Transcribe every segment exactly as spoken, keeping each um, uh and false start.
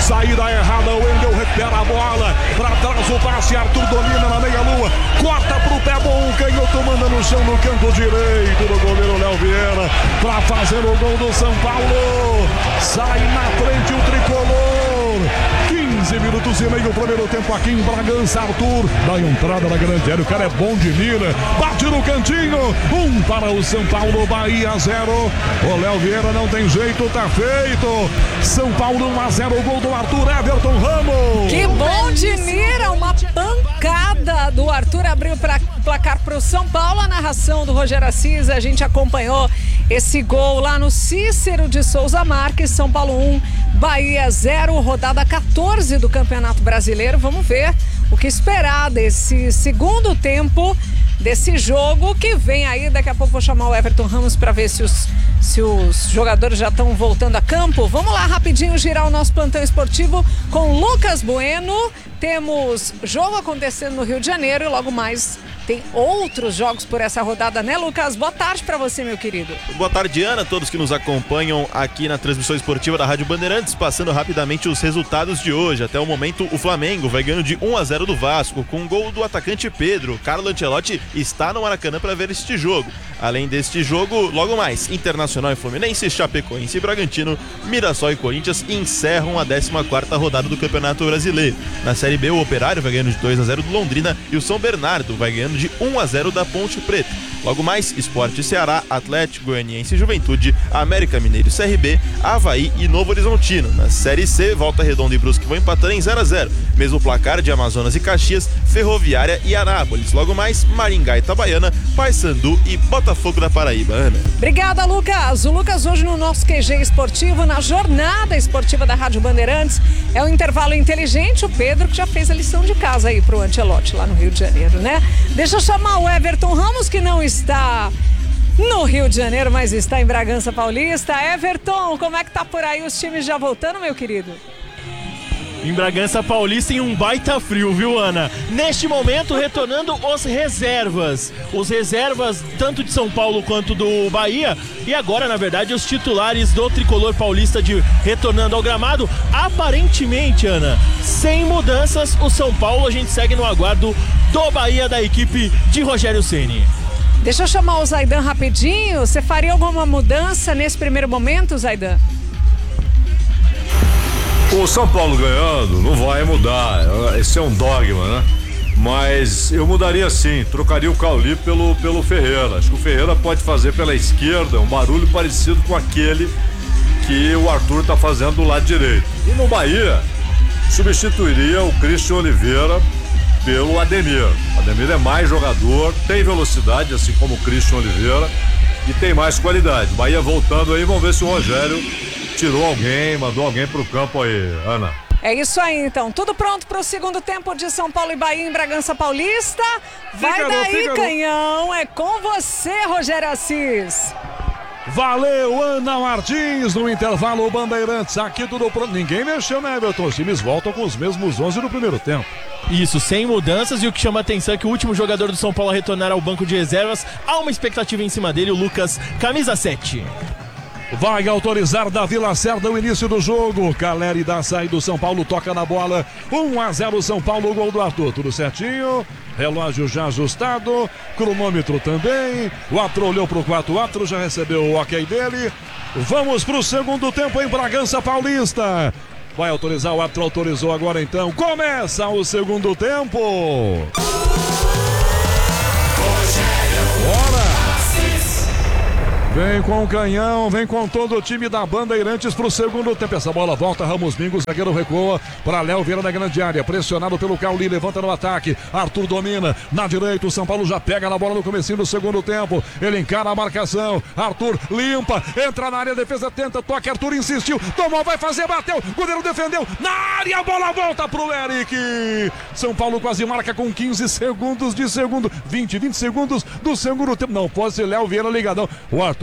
saída errada, o Wendel recupera a bola, pra trás o passe, Arthur domina na meia-lua, corta pro pé bom, o canhoto manda no chão no canto direito do goleiro Léo Vieira, pra fazer o gol do São Paulo, sai na frente o tricolor, quinze minutos e meio, primeiro tempo aqui em Bragança, Arthur, dá entrada na grande área, o cara é bom de mira, bate no cantinho, um para o São Paulo, Bahia zero, o Léo Vieira não tem jeito, tá feito, São Paulo um a zero, o gol do Arthur, Everton Ramos. Que bom de mira, uma pancada do Arthur, abriu para placar para o São Paulo, a narração do Rogério Assis, a gente acompanhou esse gol lá no Cícero de Souza Marques, São Paulo um, Bahia zero, rodada quatorze do Campeonato Brasileiro. Vamos ver o que esperar desse segundo tempo desse jogo que vem aí. Daqui a pouco vou chamar o Everton Ramos para ver se os, se os jogadores já estão voltando a campo. Vamos lá rapidinho girar o nosso plantão esportivo com Lucas Bueno. Temos jogo acontecendo no Rio de Janeiro e logo mais tem outros jogos por essa rodada, né, Lucas? Boa tarde para você, meu querido. Boa tarde, Ana, todos que nos acompanham aqui na transmissão esportiva da Rádio Bandeirantes, passando rapidamente os resultados de hoje. Até o momento, o Flamengo vai ganhando de um a zero do Vasco, com um gol do atacante Pedro. Carlo Ancelotti está no Maracanã para ver este jogo. Além deste jogo, logo mais, Internacional e Fluminense, Chapecoense e Bragantino, Mirassol e Corinthians encerram a décima quarta rodada do Campeonato Brasileiro. Na Série B, o Operário vai ganhando de dois a zero do Londrina e o São Bernardo vai ganhando de um a zero da Ponte Preta. Logo mais, Sport Ceará, Atlético Goianiense e Juventude, América Mineiro e C R B, Avaí e Novo Horizontino. Na Série C, Volta Redonda e Brusque vão empatando em zero a zero. Mesmo placar de Amazonas e Caxias, Ferroviária e Anápolis. Logo mais, Maringá e Itabaiana, Paysandu e Botafogo da Paraíba. Ana. Obrigada, Lucas. O Lucas hoje no nosso Q G esportivo, na jornada esportiva da Rádio Bandeirantes. É um intervalo inteligente, o Pedro que já fez a lição de casa aí pro Ancelotti lá no Rio de Janeiro, né? Deixa eu chamar o Everton Ramos, que não está no Rio de Janeiro, mas está em Bragança Paulista. Everton, como é que tá por aí os times já voltando, meu querido? Em Bragança Paulista em um baita frio, viu, Ana? Neste momento, retornando os reservas. Os reservas, tanto de São Paulo quanto do Bahia. E agora, na verdade, os titulares do tricolor paulista de retornando ao gramado. Aparentemente, Ana, sem mudanças, o São Paulo, a gente segue no aguardo do Bahia, da equipe de Rogério Ceni. Deixa eu chamar o Zaidan rapidinho. Você faria alguma mudança nesse primeiro momento, Zaidan? O São Paulo ganhando não vai mudar, esse é um dogma, né? Mas eu mudaria sim, trocaria o Cauli pelo, pelo Ferreira. Acho que o Ferreira pode fazer pela esquerda um barulho parecido com aquele que o Arthur tá fazendo do lado direito. E no Bahia, substituiria o Christian Oliveira pelo Ademir. O Ademir é mais jogador, tem velocidade, assim como o Christian Oliveira, e tem mais qualidade. Bahia voltando aí, vamos ver se o Rogério tirou alguém, mandou alguém pro campo aí, Ana. É isso aí, então. Tudo pronto para o segundo tempo de São Paulo e Bahia em Bragança Paulista. Vai Fígaro, daí, Fígaro. Canhão. É com você, Rogério Assis. Valeu, Ana Martins, no intervalo Bandeirantes, aqui tudo pronto. Ninguém mexeu, né, Everton? Os times voltam com os mesmos onze no primeiro tempo. Isso, sem mudanças, e o que chama a atenção é que o último jogador do São Paulo a retornar ao banco de reservas, há uma expectativa em cima dele, o Lucas, camisa sete. Vai autorizar Davi Lacerda o início do jogo. Caleri dá saída do São Paulo, toca na bola. um a zero São Paulo, gol do Arthur. Tudo certinho. Relógio já ajustado. Cronômetro também. O Arthur olhou pro quarto. O Arthur já recebeu o ok dele. Vamos pro segundo tempo em Bragança Paulista. Vai autorizar, o Arthur autorizou agora então. Começa o segundo tempo. Bora! Vem com o canhão, vem com todo o time da Bandeirantes pro segundo tempo. Essa bola volta, Ramos Mingos, zagueiro recua para Léo Vieira na grande área, pressionado pelo Cauli, levanta no ataque, Arthur domina, na direita o São Paulo já pega na bola no comecinho do segundo tempo, ele encara a marcação, Arthur limpa, entra na área, defesa tenta, toque, Arthur insistiu, tomou, vai fazer, bateu, goleiro defendeu, na área, a bola volta pro Eric, São Paulo quase marca com quinze segundos de segundo, vinte, vinte segundos do segundo tempo, não pode ser Léo Vieira ligadão, o Arthur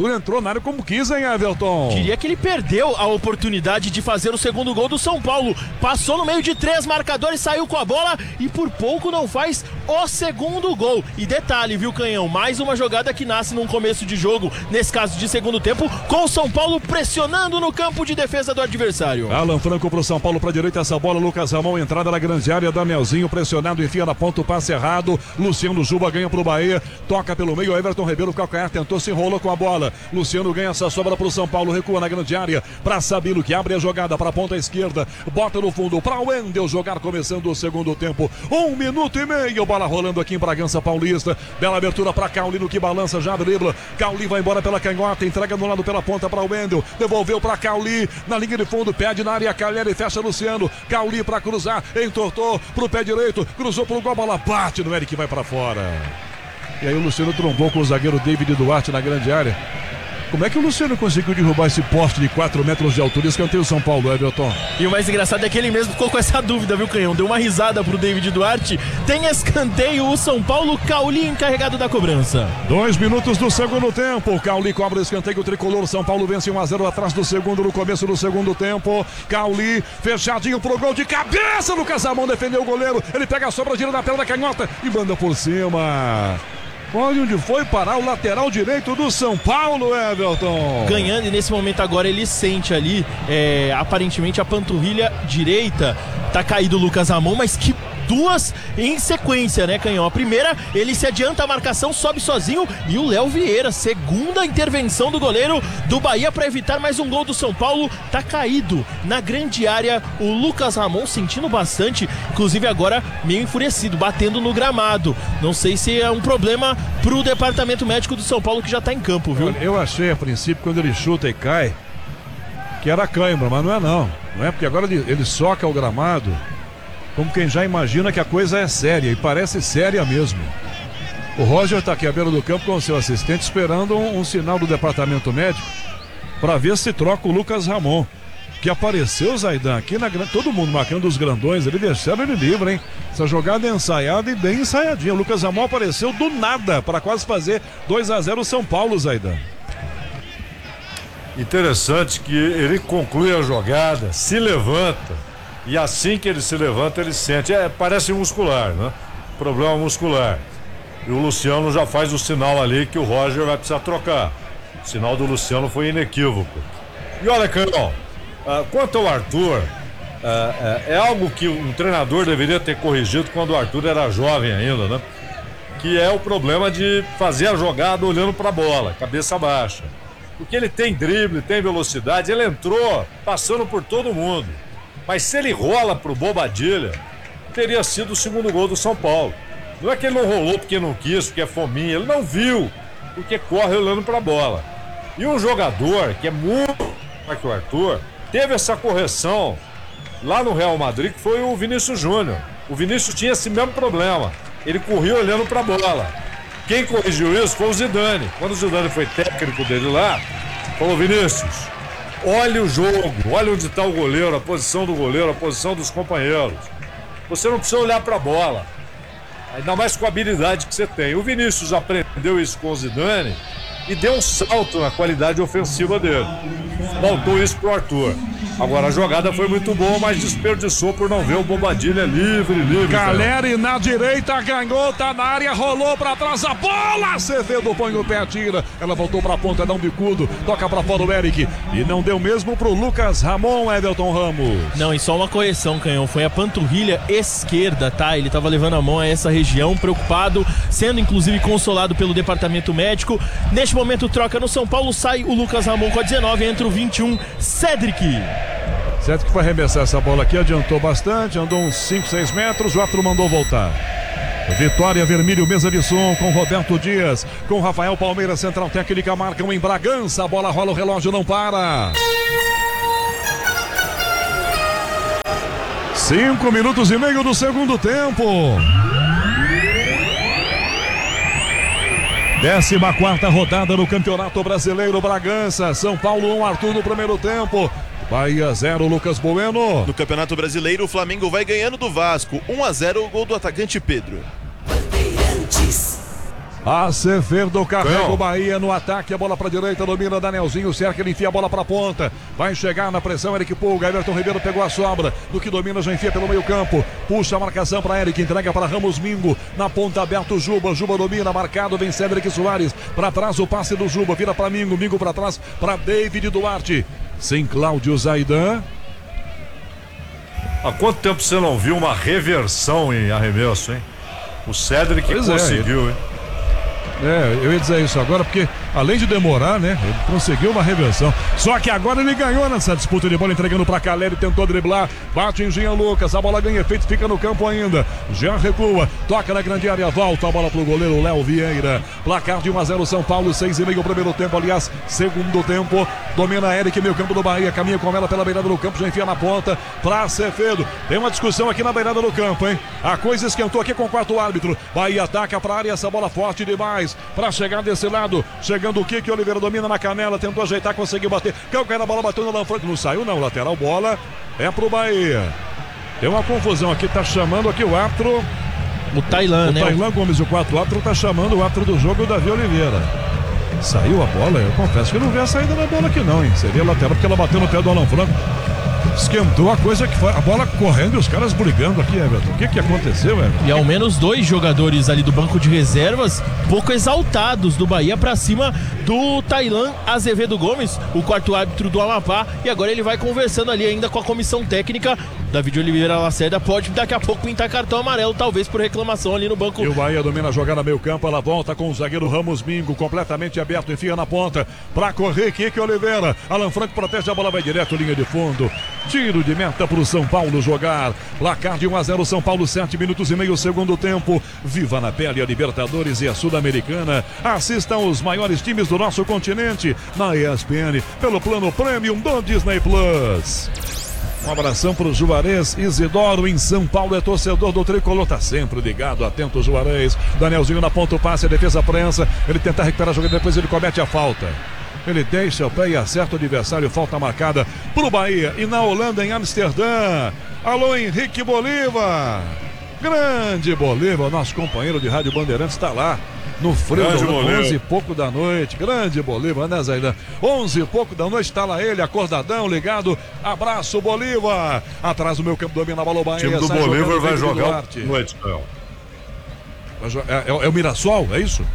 Arthur entrou na área como quis, hein, Everton? Diria que ele perdeu a oportunidade de fazer o segundo gol do São Paulo. Passou no meio de três marcadores, saiu com a bola e por pouco não faz o segundo gol. E detalhe, viu, Canhão? Mais uma jogada que nasce num começo de jogo, nesse caso de segundo tempo, com o São Paulo pressionando no campo de defesa do adversário. Alan Franco pro São Paulo, pra direita essa bola, Lucas Ramon, entrada na grande área, Danielzinho pressionado, enfia na ponta o passe errado, Luciano Juba ganha pro Bahia, toca pelo meio, Everton Ribeiro, calcanhar, tentou, se enrolou com a bola, Luciano ganha essa sobra pro São Paulo, recua na grande área, pra Sabino, que abre a jogada pra ponta esquerda, bota no fundo pra Wendel jogar, começando o segundo tempo, um minuto e meio, bola rolando aqui em Bragança Paulista, bela abertura pra Caulino, que balança, já dribla, Cauli vai embora pela canhota, entrega no lado pela ponta pra Wendel, devolveu pra Cauli, na linha de fundo, pede na área, Calheri fecha Luciano, Cauli pra cruzar, entortou pro pé direito, cruzou pro gol, a bola bate no Eric, vai pra fora. E aí o Luciano trombou com o zagueiro David Duarte na grande área. Como é que o Luciano conseguiu derrubar esse poste de quatro metros de altura? Escanteio São Paulo, Everton. E o mais engraçado é que ele mesmo ficou com essa dúvida, viu, Canhão? Deu uma risada pro David Duarte. Tem escanteio, o São Paulo, Cauli encarregado da cobrança. Dois minutos do segundo tempo. Cauli cobra o escanteio, o tricolor. São Paulo vence um a zero atrás do segundo, no começo do segundo tempo. Cauli fechadinho pro gol de cabeça. Lucas Ramon defendeu o goleiro. Ele pega a sobra, gira na tela da canhota e manda por cima. Olha onde foi parar o lateral direito do São Paulo, Everton. Ganhando, e nesse momento agora ele sente ali, é, aparentemente a panturrilha direita. Tá caído o Lucas Ramon, mas que duas em sequência, né, Canhão? A primeira, ele se adianta a marcação, sobe sozinho, e o Léo Vieira, segunda intervenção do goleiro do Bahia para evitar mais um gol do São Paulo, tá caído na grande área, o Lucas Ramon sentindo bastante, inclusive agora meio enfurecido, batendo no gramado. Não sei se é um problema pro departamento médico do São Paulo, que já tá em campo, viu? Eu achei a princípio, quando ele chuta e cai, que era cãibra, mas não é não. Não é, porque agora ele, ele soca o gramado como quem já imagina que a coisa é séria, e parece séria mesmo. O Roger está aqui à beira do campo com o seu assistente, esperando um, um sinal do departamento médico para ver se troca o Lucas Ramon, que apareceu, Zaidan, aqui na grande, todo mundo marcando os grandões, ele deixaram ele livre, hein? Essa jogada é ensaiada e bem ensaiadinha. O Lucas Ramon apareceu do nada para quase fazer dois a zero São Paulo, Zaidan. Interessante que ele conclui a jogada, se levanta, e assim que ele se levanta, ele sente. É, parece muscular, né? Problema muscular. E o Luciano já faz o sinal ali que o Roger vai precisar trocar. O sinal do Luciano foi inequívoco. E olha, Canhão, uh, quanto ao Arthur, uh, uh, é algo que um treinador deveria ter corrigido quando o Arthur era jovem ainda, né? Que é o problema de fazer a jogada olhando para a bola, cabeça baixa. Porque ele tem drible, tem velocidade, ele entrou passando por todo mundo. Mas se ele rola pro Bobadilha, teria sido o segundo gol do São Paulo. Não é que ele não rolou porque não quis, porque é fominha, ele não viu, porque corre olhando pra bola. E um jogador que é muito mais que o Arthur, teve essa correção lá no Real Madrid, que foi o Vinícius Júnior. O Vinícius tinha esse mesmo problema, ele corria olhando pra bola. Quem corrigiu isso foi o Zidane. Quando o Zidane foi técnico dele lá, falou: Vinícius, olha o jogo, olha onde está o goleiro, a posição do goleiro, a posição dos companheiros. Você não precisa olhar para a bola, ainda mais com a habilidade que você tem. O Vinícius aprendeu isso com o Zidane e deu um salto na qualidade ofensiva dele. Faltou isso pro Arthur. Agora a jogada foi muito boa, mas desperdiçou por não ver o Bobadilha livre, livre. Caleri na direita, ganhou, tá na área, rolou pra trás a bola. Acevedo põe o pé, tira. Ela voltou pra ponta, dá um bicudo, toca pra fora o Eric. E não deu mesmo pro Lucas Ramon, Everton Ramos. Não, e só uma correção, Canhão. Foi a panturrilha esquerda, tá? Ele tava levando a mão a essa região, preocupado, sendo inclusive consolado pelo departamento médico. Neste momento, troca no São Paulo, sai o Lucas Ramon com a dezenove, entra o vinte e um, Cedric. Cedric vai arremessar essa bola aqui, adiantou bastante, andou uns cinco, seis metros, o outro mandou voltar. Vitória Vermelho, mesa de som com Roberto Dias, com Rafael Palmeiras, central técnica, marcam em Bragança, a bola rola, o relógio não para. Cinco minutos e meio do segundo tempo. Décima quarta rodada no Campeonato Brasileiro, Bragança, São Paulo um, Arthur no primeiro tempo. Bahia zero, Lucas Bueno. No Campeonato Brasileiro, o Flamengo vai ganhando do Vasco, um a zero, o gol do atacante Pedro. Acevedo carrega Ganhou. o Bahia no ataque, a bola pra direita, domina Danielzinho, cerca, ele enfia a bola pra ponta, vai chegar na pressão, Eric Pulga, Everton Ribeiro pegou a sobra, do que domina, já enfia pelo meio campo, puxa a marcação pra Eric, entrega para Ramos Mingo, na ponta aberto Juba, Juba domina, marcado, vem Cédric Soares, pra trás o passe do Juba, vira pra Mingo, Mingo pra trás, pra David Duarte, sem Cláudio Zaidan. Há quanto tempo você não viu uma reversão em arremesso, hein? O Cédric Pois é, conseguiu, hein? É, eu ia dizer isso agora porque, além de demorar, né, ele conseguiu uma reversão. Só que agora ele ganhou nessa disputa de bola, entregando pra Caleri, tentou driblar, bate em Jean Lucas, a bola ganha efeito, fica no campo ainda. Jean recua, toca na grande área, volta a bola pro goleiro Léo Vieira. Placar de um a zero São Paulo, seis e meio primeiro tempo, aliás, segundo tempo. Domina Eric, meio campo do Bahia, caminha com ela pela beirada do campo, já enfia na ponta pra Acevedo. Tem uma discussão aqui na beirada do campo, hein? A coisa esquentou aqui com o quarto árbitro. Bahia ataca pra área, essa bola forte demais. Pra chegar desse lado, chegando o Kiki Oliveira, domina na canela, tentou ajeitar, conseguiu bater. Calcaia na bola, bateu no Alan Franco, não saiu não, lateral, bola é pro Bahia. Tem uma confusão aqui, tá chamando aqui o árbitro. O Tailan, o né? Tailan Gomes, o quarto árbitro, tá chamando o árbitro do jogo, o Davi Oliveira. Saiu a bola, eu confesso que eu não vi a saída da bola aqui não, hein? Seria lateral porque ela bateu no pé do Alan Franco. Esquentou a coisa que foi a bola correndo e os caras brigando aqui, Everton. O que que aconteceu, Everton? E ao menos dois jogadores ali do banco de reservas, pouco exaltados do Bahia pra cima do Tailan Azevedo Gomes, o quarto árbitro do Amapá. E agora ele vai conversando ali ainda com a comissão técnica. David Oliveira Lacerda pode daqui a pouco pintar cartão amarelo, talvez por reclamação ali no banco. E o Bahia domina a jogada meio campo, ela volta com o zagueiro Ramos Mingo, completamente aberto, enfia na ponta, pra correr, Kiki Oliveira, Alan Franco protege, a bola vai direto, linha de fundo, tiro de meta pro São Paulo jogar, placar de um a zero São Paulo, sete minutos e meio, segundo tempo. Viva na pele a Libertadores e a Sul-Americana, assistam os maiores times do nosso continente, na E S P N, pelo plano Premium do Disney Plus. Um abração pro Juarez Isidoro em São Paulo, é torcedor do Tricolor, tá sempre ligado, atento Juarez. Danielzinho na ponta, o passe, a defesa prensa, ele tenta recuperar a jogada, depois ele comete a falta. Ele deixa o pé e acerta o adversário, falta marcada pro Bahia. E na Holanda, em Amsterdã, alô Henrique Bolívar, grande Bolívar, nosso companheiro de Rádio Bandeirantes, está lá. No frio, onze e pouco da noite, grande Bolívar, né, Zaidan? onze e pouco da noite, tá lá ele, acordadão, ligado. Abraço, Bolívar. Atrás do meu campo, domina a bola, o Bahia. O time do Bolívar vai jogar noite, não. É, é, é o Mirassol, é isso?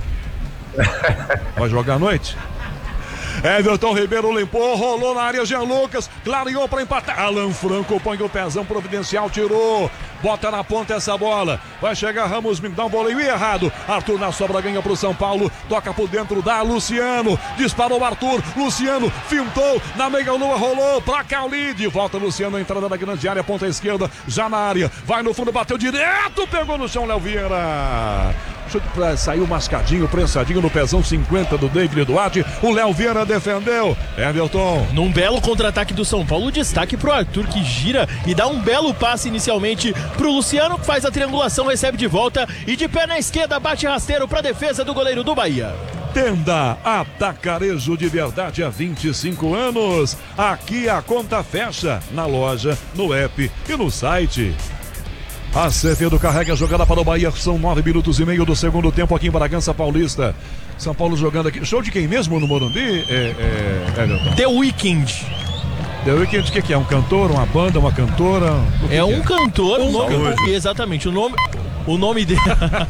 Vai jogar à noite? Everton Ribeiro limpou, rolou na área, Jean Lucas, clareou para empatar. Alan Franco põe o pezão providencial, tirou, bota na ponta essa bola. Vai chegar Ramos, me dá um voleio errado. Arthur na sobra ganha pro São Paulo, toca por dentro da Luciano, disparou Arthur, Luciano fintou, na meia lua rolou pra Caulide. Volta Luciano, entrada da grande área, ponta esquerda, já na área, vai no fundo, bateu direto, pegou no chão Léo Vieira. Saiu mascadinho, prensadinho no pezão cinquenta do David Duarte. O Léo Vieira defendeu. Everton. Num belo contra-ataque do São Paulo, destaque pro Arthur, que gira e dá um belo passe inicialmente pro Luciano, que faz a triangulação, recebe de volta e de pé na esquerda bate rasteiro pra defesa do goleiro do Bahia. Tenda Atacarejo de verdade há vinte e cinco anos. Aqui a conta fecha na loja, no app e no site. Acevedo carrega a jogada para o Bahia. São nove minutos e meio do segundo tempo aqui em Bragança Paulista. São Paulo jogando aqui. Show de quem mesmo no Morumbi? É, é, é, The Weeknd. The Weeknd, o que, que é? Um cantor, uma banda, uma cantora? É um cantor. Um o nome, cantor. Exatamente. O nome, o nome dele.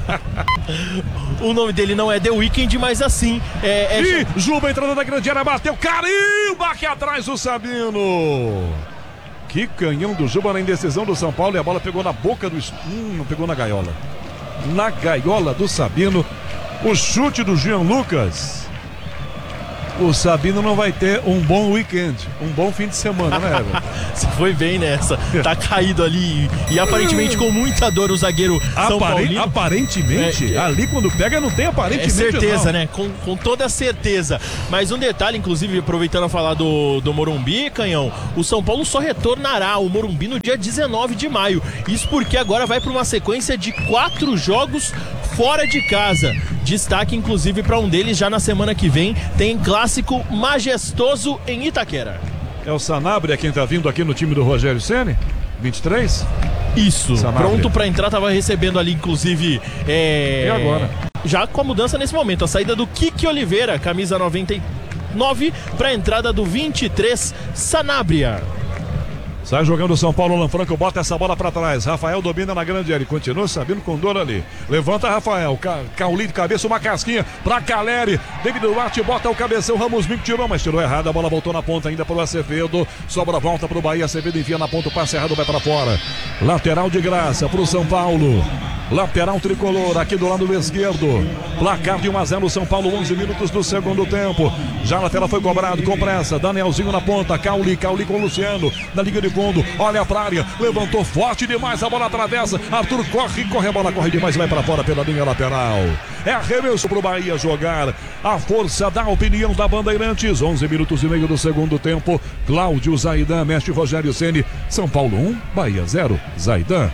O nome dele não é The Weeknd, mas assim. É, é... Ih, Juba entrando na grande área, bateu. Carimba aqui atrás o Sabino. Que canhão do Juba na indecisão do São Paulo e a bola pegou na boca do... Hum, não pegou na gaiola. Na gaiola do Sabino. O chute do Jean Lucas. O Sabino não vai ter um bom weekend, um bom fim de semana, né, Everton? Você foi bem nessa. Tá caído ali e aparentemente com muita dor o zagueiro São Apare... Paulino. Aparentemente, é, é... ali quando pega não tem aparentemente. É certeza, não. né? Com, com toda certeza. Mas um detalhe, inclusive, aproveitando a falar do, do Morumbi, Canhão, o São Paulo só retornará ao Morumbi no dia dezenove de maio. Isso porque agora vai para uma sequência de quatro jogos fora de casa. Destaque, inclusive, para um deles já na semana que vem. Tem clássico majestoso em Itaquera. É o Sanabria quem tá vindo aqui no time do Rogério Ceni? vinte e três? Isso, Sanabria. Pronto para entrar, tava recebendo ali, inclusive. É... E agora? já com a mudança nesse momento, a saída do Kiki Oliveira, camisa noventa e nove, para a entrada do vinte e três, Sanabria. Sai jogando o São Paulo, Alan Franco bota essa bola pra trás. Rafael domina na grande área, continua sabendo com dor ali. Levanta Rafael, Ca... Cauli de cabeça, uma casquinha pra Caleri. David Duarte bota o cabeção, Ramos Mingo tirou, mas tirou errado. A bola voltou na ponta ainda pro Acevedo. Sobra a volta pro Bahia, Acevedo envia na ponta, o passe errado vai pra fora. Lateral de graça pro São Paulo. Lateral tricolor aqui do lado esquerdo. Placar de um a zero São Paulo, onze minutos do segundo tempo. Já a lateral foi cobrado com pressa. Danielzinho na ponta, Cauli, Cauli com o Luciano na linha de fundo. Olha a área, levantou forte demais, a bola atravessa. Arthur corre, corre, a bola corre demais, vai para fora pela linha lateral. É arremesso pro Bahia jogar. A força da opinião da Bandeirantes. onze minutos e meio do segundo tempo. Cláudio Zaidan, mestre Rogério Ceni. São Paulo um, Bahia zero. Zaidan.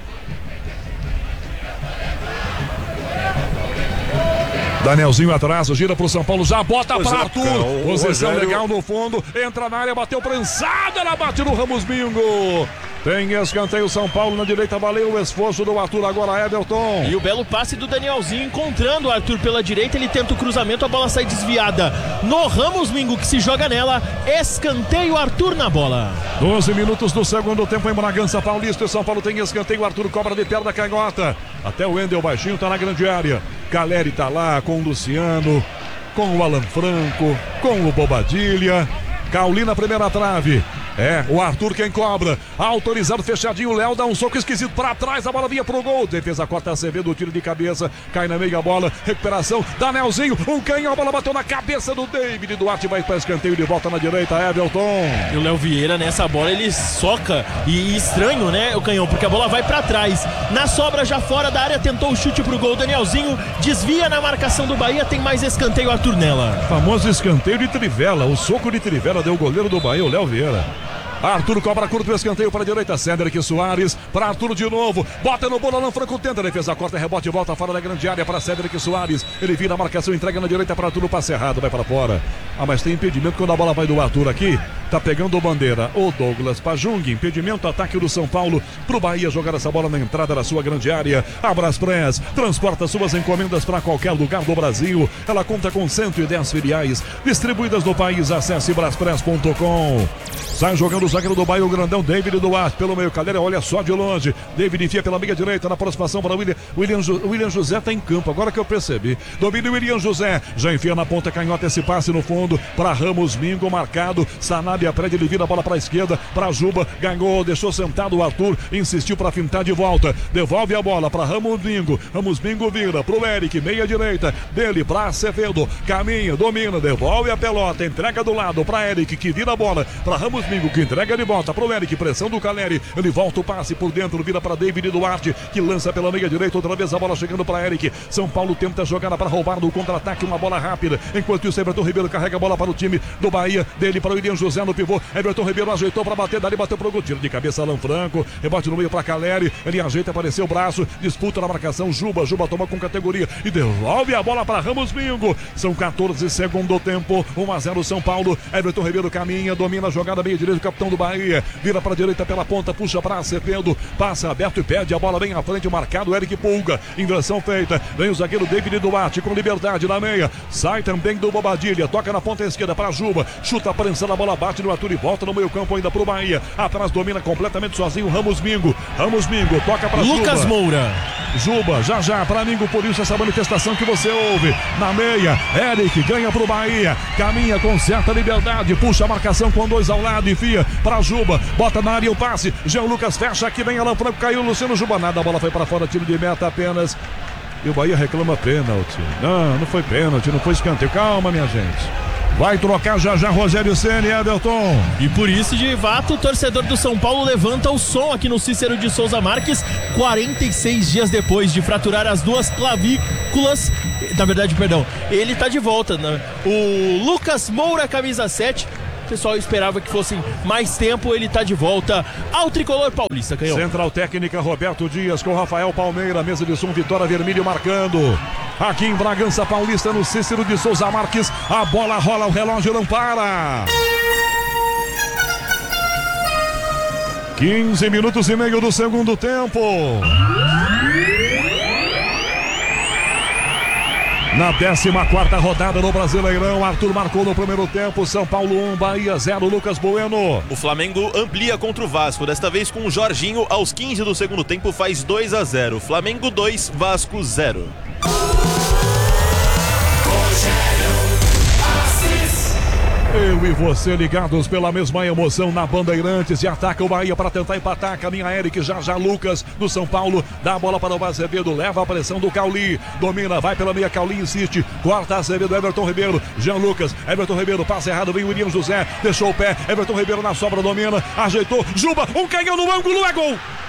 Danielzinho atrás, gira pro São Paulo, já bota para Arthur. Posição Rogério... legal no fundo, entra na área, bateu prensada, ela bate no Ramos Mingo. Tem escanteio São Paulo na direita, valeu o esforço do Arthur, agora Everton. E o belo passe do Danielzinho, encontrando o Arthur pela direita, ele tenta o cruzamento, a bola sai desviada no Ramos Mingo, que se joga nela, escanteio Arthur na bola. doze minutos do segundo tempo em Bragança Paulista, São Paulo tem escanteio, Arthur cobra de perna canhota. Até o Wendel baixinho tá na grande área. Caleri tá lá com o Luciano, com o Alan Franco, com o Bobadilha. Cauli na primeira trave. É, o Arthur quem cobra. Autorizado, fechadinho. O Léo dá um soco esquisito pra trás. A bola vinha pro gol. Defesa corta Acevedo, o tiro de cabeça. Cai na meia bola. Recuperação. Danielzinho. Um canhão. A bola bateu na cabeça do David. Duarte vai para escanteio de volta na direita. Everton. E o Léo Vieira nessa bola ele soca. E estranho, né? O canhão, porque a bola vai pra trás. Na sobra, já fora da área, tentou o chute pro gol. Danielzinho desvia na marcação do Bahia. Tem mais escanteio Arthur nela. Famoso escanteio de Trivela. O soco de Trivela deu o goleiro do Bahia, o Léo Vieira. Arthur cobra curto o escanteio para a direita. Cédric Soares para Arthur de novo. Bota no bolo, Alan Franco tenta. Defesa corta, rebote, volta fora da grande área para Cédric Soares. Ele vira a marcação, entrega na direita para Arthur. O passe errado, vai para fora. Ah, mas tem impedimento quando a bola vai do Arthur aqui. Tá pegando bandeira o Douglas Pajung. Impedimento, ataque do São Paulo pro Bahia jogar essa bola na entrada da sua grande área. A Braspress transporta suas encomendas para qualquer lugar do Brasil. Ela conta com cento e dez filiais distribuídas no país. Acesse braspress ponto com. Sai jogando o zagueiro do Bahia, o grandão David Duarte pelo meio. Cadeira, olha só de longe. David enfia pela meia direita na aproximação para o William. William, William José tá em campo, agora que eu percebi. Domina o William José. Já enfia na ponta canhota esse passe no fundo para Ramos Mingo, marcado. Sanabria prédio, ele vira a bola para a esquerda. Para Juba, ganhou, deixou sentado o Arthur. Insistiu para fintar de volta. Devolve a bola para Ramos Mingo. Ramos Mingo vira pro Eric, meia direita. Dele para Acevedo. Caminha, domina, devolve a pelota. Entrega do lado para Eric, que vira a bola para Ramos Mingo, que entrega de volta pro Eric, pressão do Caleri, ele volta o passe por dentro, vira para David Duarte, que lança pela meia direita, outra vez a bola chegando para Eric. São Paulo tenta jogar para roubar no contra-ataque, uma bola rápida, enquanto isso Everton Ribeiro carrega a bola para o time do Bahia, dele para o William José no pivô. Everton Ribeiro ajeitou para bater, dali bateu pro gol, tiro de cabeça Alan Franco, rebote no meio para Caleri, ele ajeita, apareceu o braço, disputa na marcação, Juba, Juba toma com categoria e devolve a bola para Ramos Mingo. São quatorze segundo tempo, um a zero São Paulo. Everton Ribeiro caminha, domina a jogada meia direita, o capitão do Bahia, vira para a direita pela ponta, puxa para Acevedo, passa aberto e perde a bola bem à frente, marcado Eric Pulga, inversão feita, vem o zagueiro David Duarte com liberdade na meia, sai também do Bobadilha, toca na ponta esquerda para Juba, chuta prensando a bola, bate no Arthur e volta no meio campo ainda pro Bahia, atrás domina completamente sozinho Ramos Mingo, Ramos Mingo, toca para Lucas Juba. Moura. Juba, já já para Mingo, por isso essa manifestação que você ouve, na meia, Eric ganha pro Bahia, caminha com certa liberdade, puxa a marcação com dois ao lado, enfia para Juba, bota na área o passe, Jean Lucas fecha, aqui vem Alan Franco, caiu Luciano Juba, nada, a bola foi para fora, tiro de meta apenas, e o Bahia reclama pênalti, não, não foi pênalti, não foi escanteio, calma minha gente, vai trocar já já Rogério Ceni, Everton. E por isso, de fato, o torcedor do São Paulo levanta o som aqui no Cícero de Souza Marques, quarenta e seis dias depois de fraturar as duas clavículas, na verdade, perdão, ele tá de volta, né? O Lucas Moura, camisa sete, o pessoal esperava que fosse mais tempo, ele tá de volta ao tricolor paulista, Canhão. Central técnica Roberto Dias com Rafael Palmeira, mesa de som Vitória Vermelho marcando. Aqui em Bragança Paulista, no Cícero de Souza Marques, a bola rola, o relógio não para. quinze minutos e meio do segundo tempo. Na décima quarta rodada no Brasileirão, Arthur marcou no primeiro tempo, São Paulo um, Bahia zero, Lucas Bueno. O Flamengo amplia contra o Vasco, desta vez com o Jorginho aos quinze do segundo tempo, faz dois a zero. Flamengo dois, Vasco zero. Eu e você ligados pela mesma emoção na Bandeirantes, e ataca o Bahia para tentar empatar. Caminha Eric, já já Lucas do São Paulo, dá a bola para o Azevedo, leva a pressão do Cauli, domina, vai pela meia, Cauli insiste, corta Azevedo, Everton Ribeiro, Jean Lucas, Everton Ribeiro, passe errado, vem o William José, deixou o pé, Everton Ribeiro na sobra, domina, ajeitou, Juba, um canhão no ângulo, é gol!